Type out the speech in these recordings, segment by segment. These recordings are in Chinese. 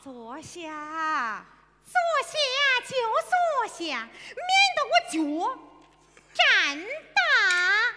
坐下， 坐下就坐下，免得我脚站大。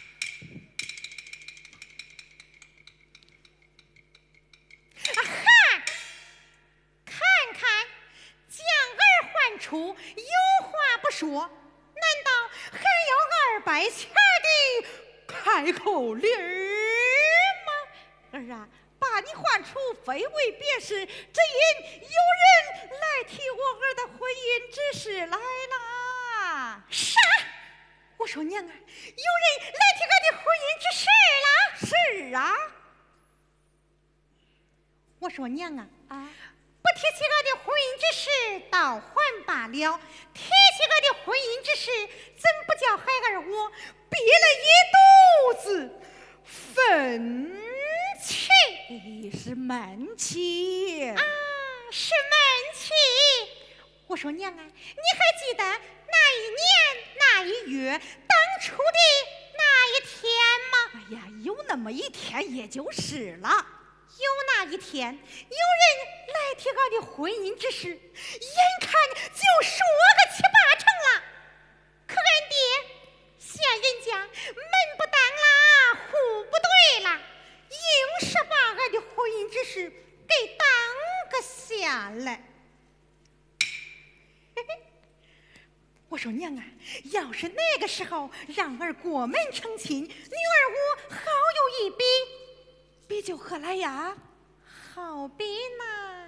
看，将儿唤出，有话不说，难道还要200钱的开口礼吗？ 儿啊，把你唤出非为别事，只因有人来提我儿的婚姻之事来了。 啥？我说娘啊，有人来提俺的婚姻之事了？ 是啊。 我说娘啊，不提起俺的婚姻之事倒还罢了，提起俺的婚姻之事，怎不叫孩儿我憋了一肚子愤气？ 是闷气啊，是闷气。我说娘啊，你还记得那一年那一月当初的那一天吗？ 哎呀，有那么一天也就是了。 有那一天，有人来提俺的婚姻之事，眼看就说个7、8成了。可俺爹嫌人家门不当啦，户不对啦，硬是把俺的婚姻之事给当个下来。我说娘啊，要是那个时候让儿过门成亲，女儿我好有一比。 比就何来呀？ 好比那，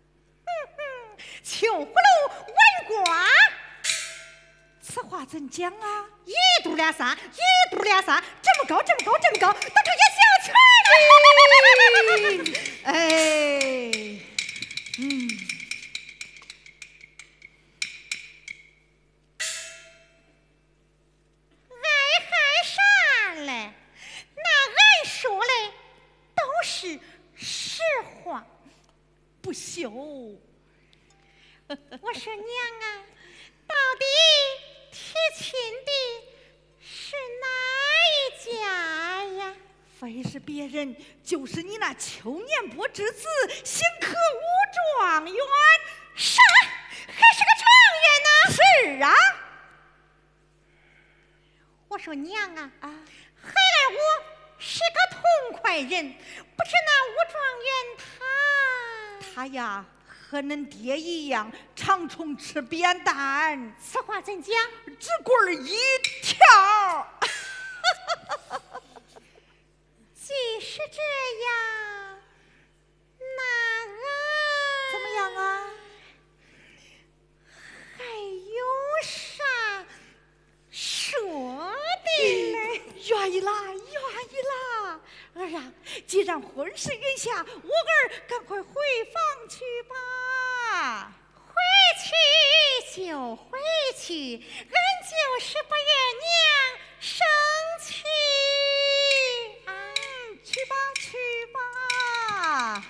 秋葫芦弯瓜， 此话怎讲啊？ 一肚俩仨，这么高，都成些小曲了。 哎， 爱还啥嘞？那俺说嘞都是实话。 不羞。 我说娘啊，到底提亲的是哪一家呀？ 非是别人，就是你那秋年伯之子，姓科武状元。 啥？还是个状元呢？ 是啊。 我说娘啊，孩儿我是个痛快人，不知那武状元他呀，和恁爹一样，常充吃扁担。 此话怎讲？ 只棍儿一条。 既是这样，那俺怎么样啊？ 还有啥说的嘞？ 愿意啦。儿啊，既然婚事允下，我儿赶快回房去吧。 回去就回去，俺就是不愿娘生气。 去吧。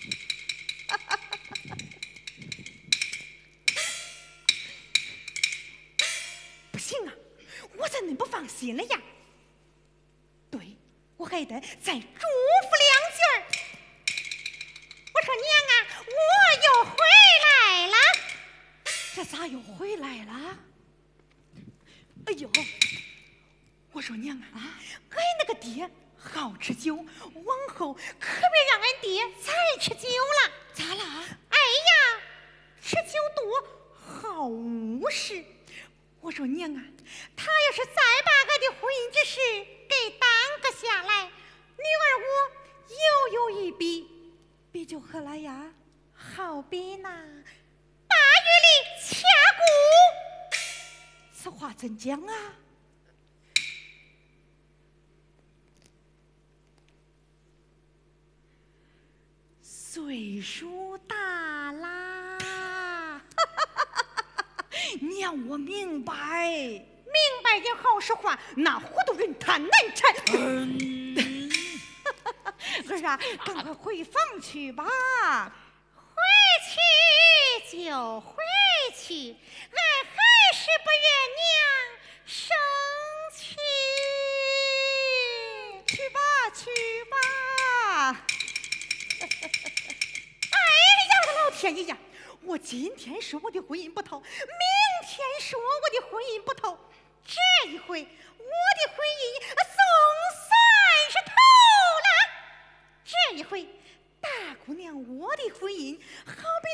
不行啊，我怎么不放心了呀？对，我还得再嘱咐2句。我说娘啊，我又回来了。 这咋又回来了？哎呦， 我说娘啊，俺那个爹好吃酒，往后可别让俺爹再吃酒了。 咋了？ 哎呀，吃酒多好误事。我说娘啊，他要是再把俺的婚姻之事给耽搁下来，女儿我又有一比。 比就何来呀？ 好比那8月里掐骨。 此话怎讲啊？ 岁数大啦。 娘，我明白。 明白点好说话，那糊涂人他难缠。 儿啊，赶快回房去吧。 回去就回去，俺还是不愿娘生气。 去吧。 哎呀，我的老前一样，我今天说我的婚姻不透，明天说我的婚姻不透，这一回我的婚姻总算是透了。这一回，大姑娘，我的婚姻好比